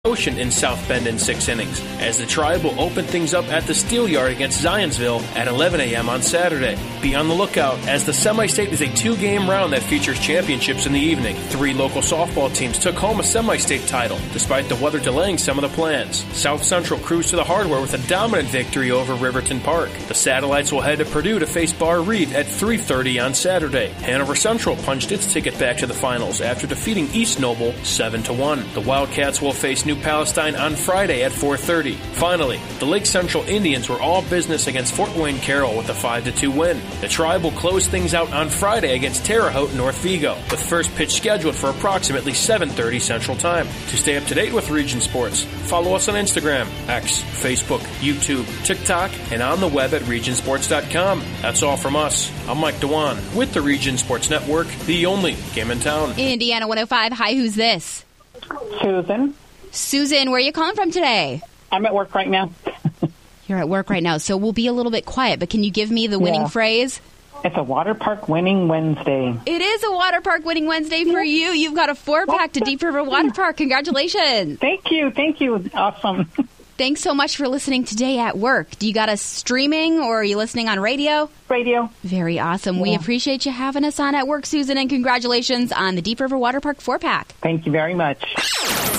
Ocean in South Bend in 6 innings, as the Tribe will open things up at the Steel Yard against Zionsville at 11 a.m. on Saturday. Be on the lookout, as the semi-state is a 2-game round that features championships in the evening. 3 local softball teams took home a semi-state title, despite the weather delaying some of the plans. South Central cruised to the hardware with a dominant victory over Riverton Park. The Satellites will head to Purdue to face Bar Reeve at 3:30 on Saturday. Hanover Central punched its ticket back to the finals after defeating East Noble 7-1. The Wildcats will face New Palestine on Friday at 4:30. Finally, the Lake Central Indians were all business against Fort Wayne Carroll with a 5-2 win. The Tribe will close things out on Friday against Terre Haute North Vigo, with first pitch scheduled for approximately 7:30 Central Time. To stay up to date with Region Sports, follow us on Instagram, X, Facebook, YouTube, TikTok, and on the web at regionsports.com. That's all from us. I'm Mike Dewan with the Region Sports Network, the only game in town. Indiana 105. Hi, who's this? Susan. Susan, where are you calling from today? I'm at work right now. You're at work right now, so we'll be a little bit quiet, but can you give me the winning phrase? It's a water park winning Wednesday. It is a water park winning Wednesday for you. You've got a 4-pack to Deep River Water Park. Congratulations. Thank you. Awesome. Thanks so much for listening today at work. Do you got us streaming or are you listening on radio? Radio. Very awesome. Yeah. We appreciate you having us on at work, Susan, and congratulations on the Deep River Water Park 4-pack. Thank you very much.